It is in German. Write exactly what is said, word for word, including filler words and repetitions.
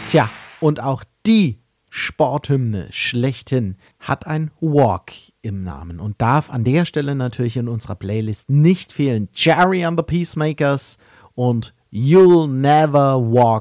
Tja, und auch die Sporthymne schlechthin hat ein Walk im Namen und darf an der Stelle natürlich in unserer Playlist nicht fehlen. Jerry and the Peacemakers und You'll Never Walk